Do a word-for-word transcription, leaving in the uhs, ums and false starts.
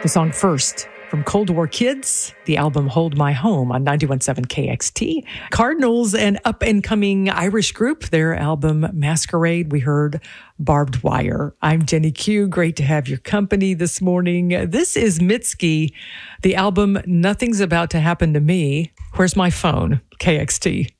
The song First from Cold War Kids, the album Hold My Home on ninety-one point seven K X T. Cardinals, an up-and-coming Irish group, their album Masquerade, we heard Barbed Wire. I'm Jenny Q. Great to have your company this morning. This is Mitski, the album Nothing's About to Happen to Me. Where's my phone? K X T.